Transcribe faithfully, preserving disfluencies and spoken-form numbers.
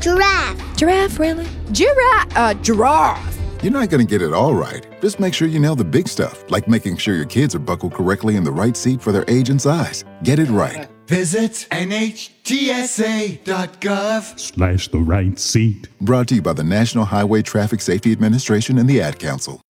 Giraffe. Giraffe, really? Giraffe. Uh, giraffe. You're not going to get it all right. Just make sure you nail the big stuff, like making sure your kids are buckled correctly in the right seat for their age and size. Get it right. Visit N H T S A dot gov slash the right seat. Brought to you by the National Highway Traffic Safety Administration and the Ad Council.